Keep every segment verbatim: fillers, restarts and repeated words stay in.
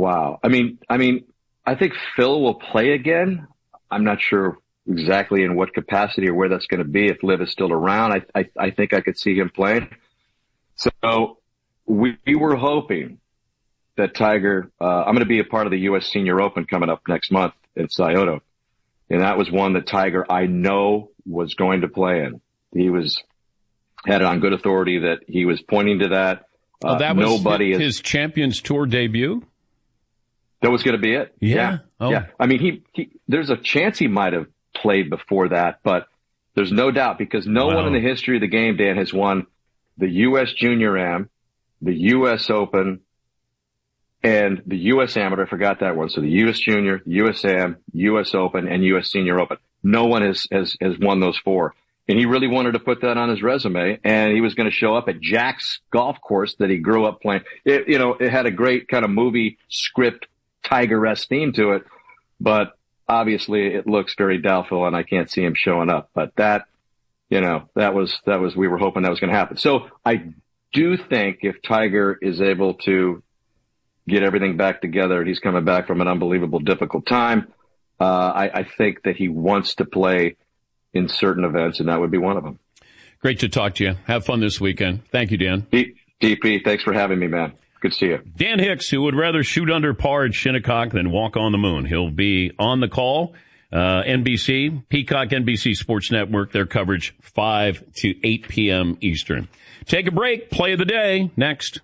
wow. I mean, I mean, I think Phil will play again. I'm not sure exactly in what capacity or where that's going to be. If Liv is still around, I, I, I think I could see him playing. So we, we were hoping that Tiger, uh, I'm going to be a part of the U S Senior Open coming up next month in Scioto. And that was one that Tiger, I know, was going to play in. He was, had it on good authority that he was pointing to that. Uh, oh, that was nobody his, his Champions Tour debut? That was going to be it. Yeah. Yeah. Oh. yeah. I mean, he, he, there's a chance he might have played before that, but there's no doubt because no wow. one in the history of the game, Dan, has won the U S Junior Am, the U S Open, and the U S Amateur. I forgot that one. So the U S Junior, U S Am, U S Open, and U S Senior Open. No one has, has, has won those four. And he really wanted to put that on his resume, and he was going to show up at Jack's golf course that he grew up playing. It, you know, it had a great kind of movie script, Tiger-esque theme to it, but obviously it looks very doubtful, and I can't see him showing up. But that, you know, that was, that was, we were hoping that was going to happen. So I do think if Tiger is able to get everything back together, he's coming back from an unbelievable difficult time. Uh, I, I think that he wants to play in certain events, and that would be one of them. Great to talk to you. Have fun this weekend. Thank you, Dan. D- DP, thanks for having me, man. Good to see you. Dan Hicks, who would rather shoot under par at Shinnecock than walk on the moon. He'll be on the call. Uh, N B C, Peacock N B C Sports Network, their coverage five to eight p.m. Eastern. Take a break. Play of the day next.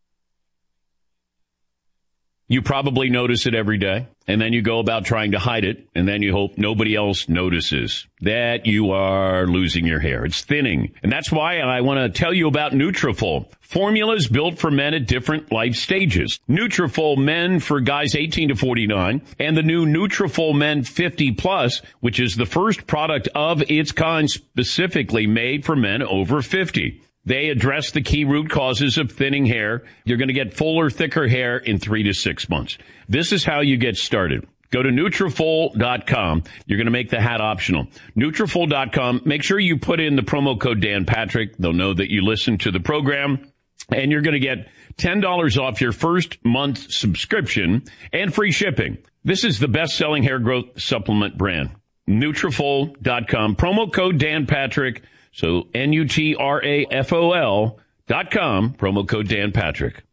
You probably notice it every day, and then you go about trying to hide it, and then you hope nobody else notices that you are losing your hair. It's thinning, and that's why I want to tell you about Nutrafol. Formulas built for men at different life stages. Nutrafol Men for guys eighteen to forty-nine, and the new Nutrafol Men fifty plus, which is the first product of its kind specifically made for men over fifty. They address the key root causes of thinning hair. You're going to get fuller, thicker hair in three to six months. This is how you get started. Go to Nutrafol dot com. You're going to make the hat optional. Nutrafol dot com. Make sure you put in the promo code Dan Patrick. They'll know that you listen to the program. And you're going to get ten dollars off your first month subscription and free shipping. This is the best-selling hair growth supplement brand. Nutrafol dot com. Promo code Dan Patrick. So N U T R A F O L dot com, promo code Dan Patrick.